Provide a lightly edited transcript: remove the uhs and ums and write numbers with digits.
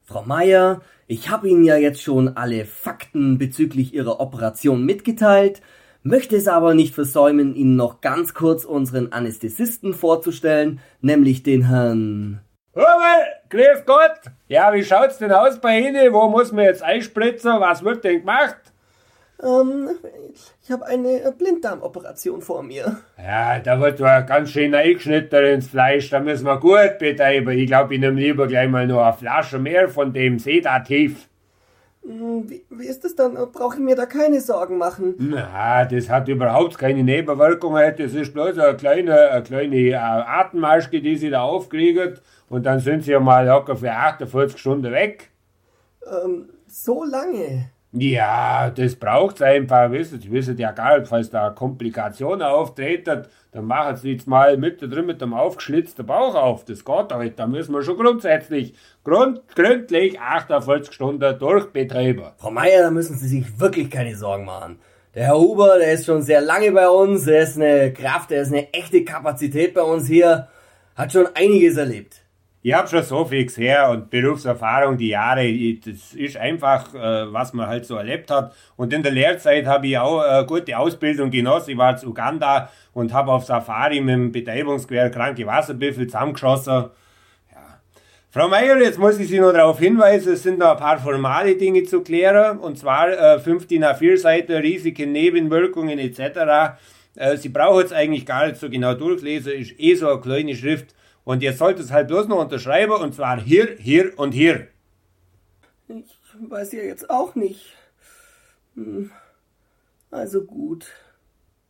Frau Meier, ich habe Ihnen ja jetzt schon alle Fakten bezüglich Ihrer Operation mitgeteilt, möchte es aber nicht versäumen, Ihnen noch ganz kurz unseren Anästhesisten vorzustellen, nämlich den Herrn... Hummel, grüß Gott! Ja, wie schaut's denn aus bei Ihnen? Wo muss man jetzt einspritzen? Was wird denn gemacht? Ich habe eine Blinddarmoperation vor mir. Ja, da wird ja ganz schön eingeschnitten ins Fleisch. Da müssen wir gut betreiben. Ich glaube, ich nehme lieber gleich mal noch eine Flasche mehr von dem Sedativ. Wie ist das dann? Brauche ich mir da keine Sorgen machen? Na, das hat überhaupt keine Nebenwirkungen. Das ist bloß eine kleine Atemmaske, die Sie da aufkriegen. Und dann sind Sie ja mal locker für 48 Stunden weg. So lange? Ja, das braucht's einfach, Sie wissen ja gar nicht, falls da Komplikationen auftreten, dann machen Sie jetzt mal mittendrin mit dem aufgeschlitzten Bauch auf. Das geht halt, da müssen wir schon grundsätzlich, gründlich 48 Stunden durchbetreiben. Frau Meier, da müssen Sie sich wirklich keine Sorgen machen. Der Herr Huber, der ist schon sehr lange bei uns, er ist eine Kraft, er ist eine echte Kapazität bei uns hier, hat schon einiges erlebt. Ich habe schon so viel gesehen und Berufserfahrung, die Jahre, das ist einfach, was man halt so erlebt hat. Und in der Lehrzeit habe ich auch eine gute Ausbildung genossen. Ich war in Uganda und habe auf Safari mit dem Betreibungsgewehr kranke Wasserbüffel zusammengeschossen. Ja. Frau Meier, jetzt muss ich Sie noch darauf hinweisen, es sind noch ein paar formale Dinge zu klären. Und zwar 5 DIN A4 Seiten, Risiken, Nebenwirkungen etc. Sie brauchen jetzt eigentlich gar nicht so genau durchlesen, ist so eine kleine Schrift. Und jetzt sollt es halt bloß noch unterschreiben, und zwar hier, hier und hier. Ich weiß ja jetzt auch nicht. Also gut.